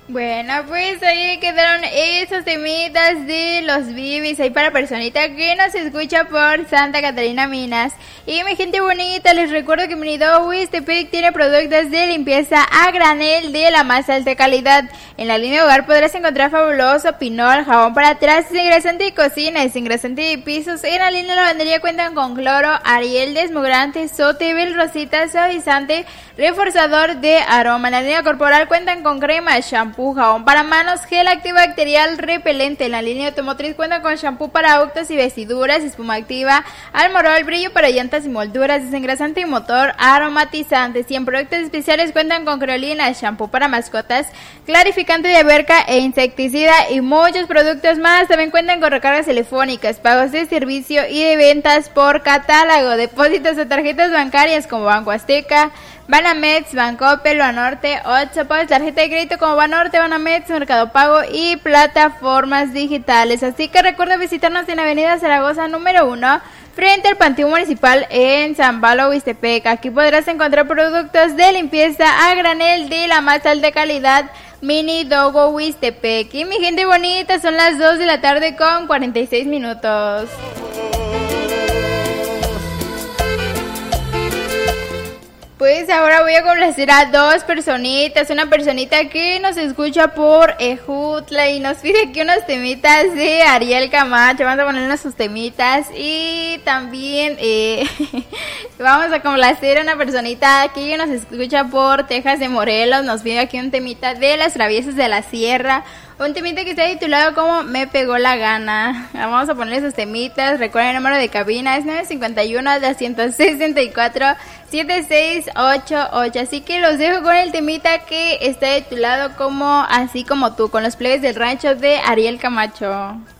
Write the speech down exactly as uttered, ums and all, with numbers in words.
Bueno, pues ahí quedaron esos temitas de los bibis ahí para personita que nos escucha por Santa Catarina, Minas. Y mi gente bonita, les recuerdo que Minido Huistepec tiene productos de limpieza a granel de la más alta calidad. En la línea de hogar podrás encontrar fabuloso pinol, jabón para trastes, desengrasante de cocina, desengrasante de pisos. En la línea de lavandería cuentan con cloro, Ariel, desmogrante, Sotebel, Rosita, suavizante, reforzador de aroma. En la línea corporal cuentan con crema, shampoo, jabón para manos, gel antibacterial, repelente. En la línea automotriz cuentan con shampoo para autos y vestiduras, espuma activa, almorol, brillo para llantas y molduras, desengrasante y motor, aromatizantes. Y en productos especiales cuentan con creolina, shampoo para mascotas, clarificante de alberca e insecticida y muchos productos más. También cuentan con recargas telefónicas, pagos de servicio y de ventas por catálogo, depósitos de tarjetas bancarias como Banco Azteca, Banamex, Bancoppel, Banorte, Oxxo, tarjeta de crédito como Banorte, Banamex, Mercado Pago y plataformas digitales. Así que recuerda visitarnos en Avenida Zaragoza número uno, frente al Panteón Municipal en San Pablo, Huistepec. Aquí podrás encontrar productos de limpieza a granel de la más alta calidad, Minido Huistepec. Y mi gente bonita, son las dos de la tarde con cuarenta y seis minutos. Pues ahora voy a complacer a dos personitas, una personita que nos escucha por Ejutla y nos pide aquí unos temitas de Ariel Camacho. Vamos a ponernos sus temitas y también eh, vamos a complacer a una personita que nos escucha por Texas de Morelos. Nos pide aquí un temita de Las Traviesas de la Sierra, un temita que está titulado como Me Pegó la Gana. Vamos a ponerle sus temitas. Recuerden el número de cabina, es nueve cinco uno, doscientos sesenta y cuatro, setenta y seis ochenta y ocho. Así que los dejo con el temita que está titulado como Así Como Tú, con los plebes del rancho de Ariel Camacho.